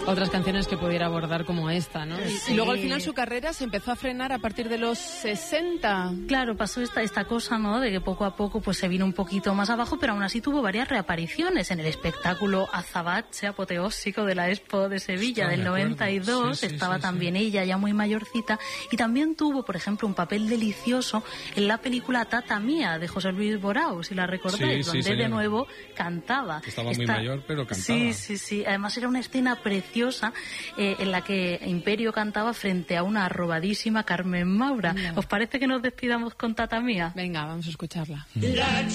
otras canciones que pudiera abordar como esta, ¿no? Sí. Y luego al final su carrera se empezó a frenar a partir de los 60. Claro, pasó esta cosa, ¿no? De que poco a poco pues se vino un poquito más abajo, pero aún así tuvo varias reapariciones en el espectáculo Azabache apoteósico de la Expo de Sevilla del 92. Estaba también ella, ya muy mayorcita, y también tuvo, por ejemplo, un papel delicioso en la película Tata Mía de José Luis Borao, si la recordáis, donde de nuevo cantaba. Estaba muy mayor, pero cantaba. Sí. Además era una escena preciosa en la que Imperio cantaba frente a una arrobadísima Carmen Maura. ¿Os parece que nos despidamos con Tata Mía? Venga, vamos a escucharla. La